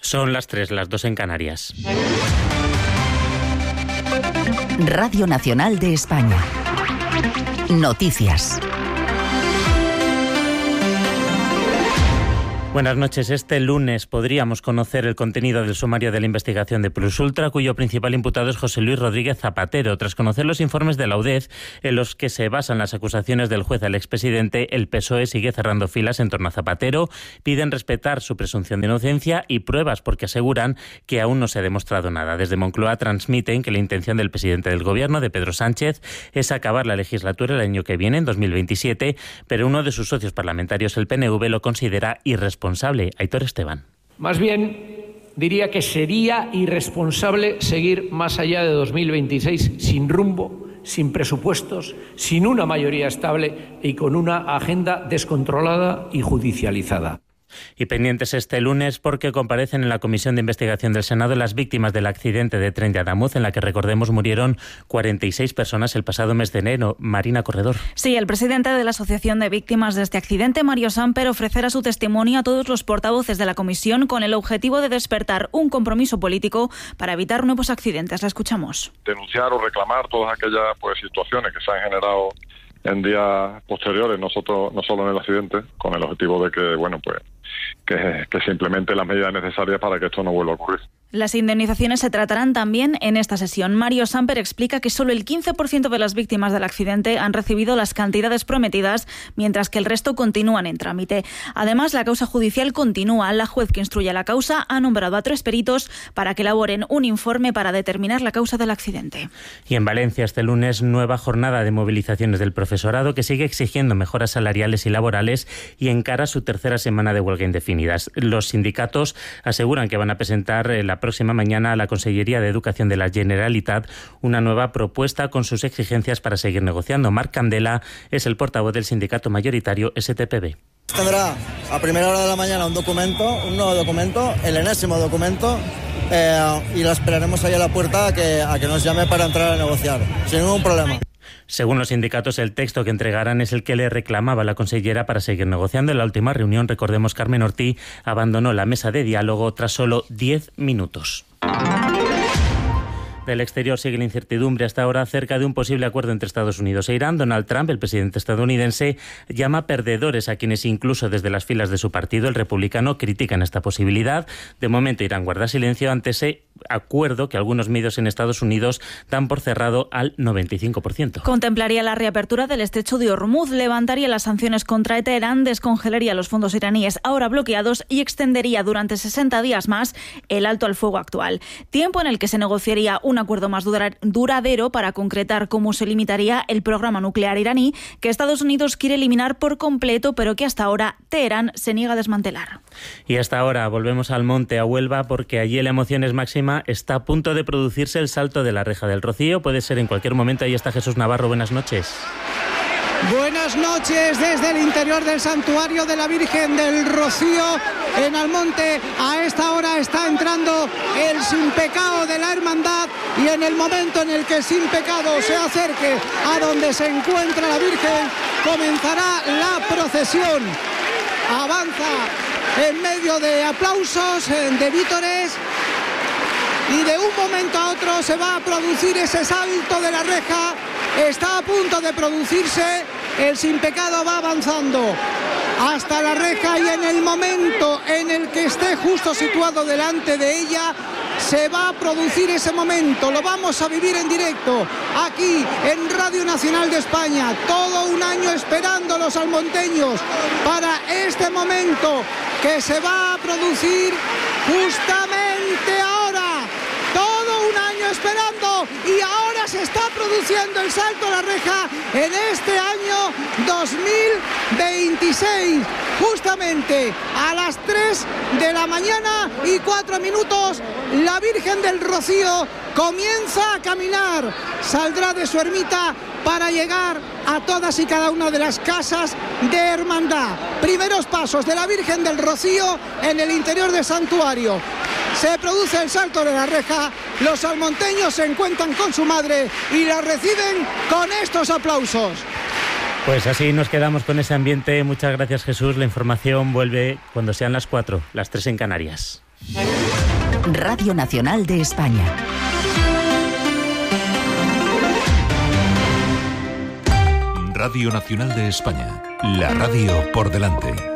Son las 3, las 2 en Canarias. Radio Nacional de España. Noticias. Buenas noches. Este lunes podríamos conocer el contenido del sumario de la investigación de Plusultra, cuyo principal imputado es José Luis Rodríguez Zapatero. Tras conocer los informes de la UDEF en los que se basan las acusaciones del juez al expresidente, el PSOE sigue cerrando filas en torno a Zapatero. Piden respetar su presunción de inocencia y pruebas porque aseguran que aún no se ha demostrado nada. Desde Moncloa transmiten que la intención del presidente del Gobierno, de Pedro Sánchez, es acabar la legislatura el año que viene, en 2027, pero uno de sus socios parlamentarios, el PNV, lo considera irresponsable. Aitor Esteban. Más bien, diría que sería irresponsable seguir más allá de 2026 sin rumbo, sin presupuestos, sin una mayoría estable y con una agenda descontrolada y judicializada. Y pendientes este lunes porque comparecen en la Comisión de Investigación del Senado las víctimas del accidente de tren de Adamuz, en la que, recordemos, murieron 46 personas el pasado mes de enero. Marina Corredor. Sí, el presidente de la Asociación de Víctimas de este accidente, Mario Samper, ofrecerá su testimonio a todos los portavoces de la comisión con el objetivo de despertar un compromiso político para evitar nuevos accidentes. La escuchamos. Denunciar o reclamar todas aquellas situaciones que se han generado en días posteriores, no solo en el accidente, con el objetivo de que se implementen las medidas necesarias para que esto no vuelva a ocurrir. Las indemnizaciones se tratarán también en esta sesión. Mario Samper explica que solo el 15% de las víctimas del accidente han recibido las cantidades prometidas, mientras que el resto continúan en trámite. Además, la causa judicial continúa. La juez que instruye la causa ha nombrado a 3 peritos para que elaboren un informe para determinar la causa del accidente. Y en Valencia este lunes, nueva jornada de movilizaciones del profesorado, que sigue exigiendo mejoras salariales y laborales y encara su tercera semana de huelga indefinidas. Los sindicatos aseguran que van a presentar la próxima mañana a la Consellería de Educación de la Generalitat una nueva propuesta con sus exigencias para seguir negociando. Marc Candela es el portavoz del sindicato mayoritario STPB. Tendrá a primera hora de la mañana un nuevo documento, el enésimo documento, y la esperaremos ahí a la puerta a que nos llame para entrar a negociar, sin ningún problema. Según los sindicatos, el texto que entregarán es el que le reclamaba la consellera para seguir negociando. En la última reunión, recordemos, Carmen Ortí abandonó la mesa de diálogo tras solo 10 minutos. Del exterior sigue la incertidumbre hasta ahora acerca de un posible acuerdo entre Estados Unidos e Irán. Donald Trump, el presidente estadounidense, llama perdedores a quienes incluso desde las filas de su partido, el republicano, critican esta posibilidad. De momento, Irán guarda silencio ante ese acuerdo que algunos medios en Estados Unidos dan por cerrado al 95%. Contemplaría la reapertura del estrecho de Hormuz, levantaría las sanciones contra Teherán, descongelaría los fondos iraníes ahora bloqueados y extendería durante 60 días más el alto al fuego actual. Tiempo en el que se negociaría un acuerdo más duradero para concretar cómo se limitaría el programa nuclear iraní, que Estados Unidos quiere eliminar por completo, pero que hasta ahora Teherán se niega a desmantelar. Y hasta ahora volvemos al monte, a Huelva, porque allí la emoción es máxima. Está a punto de producirse el salto de la Reja del Rocío. Puede ser en cualquier momento. Ahí está Jesús Navarro. Buenas noches. Buenas noches desde el interior del santuario de la Virgen del Rocío en Almonte. A esta hora está entrando el Sin Pecado de la Hermandad, y en el momento en el que el Sin Pecado se acerque a donde se encuentra la Virgen, comenzará la procesión. Avanza en medio de aplausos, de vítores, y de un momento a otro se va a producir ese salto de la reja. Está a punto de producirse, el Sin Pecado va avanzando hasta la reja, y en el momento en el que esté justo situado delante de ella, se va a producir ese momento. Lo vamos a vivir en directo aquí en Radio Nacional de España. Todo un año esperando los almonteños para este momento que se va a producir justamente ahora. Todo un año esperando, y ahora se está produciendo el salto a la reja en este año 2026. Justamente a las 3 de la mañana y 4 minutos, la Virgen del Rocío comienza a caminar. Saldrá de su ermita para llegar a todas y cada una de las casas de hermandad. Primeros pasos de la Virgen del Rocío en el interior del santuario. Se produce el salto de la reja, los almonteños se encuentran con su madre y la reciben con estos aplausos. Pues así nos quedamos con ese ambiente. Muchas gracias, Jesús. La información vuelve cuando sean las 4, las 3 en Canarias. Radio Nacional de España. Radio Nacional de España. La radio por delante.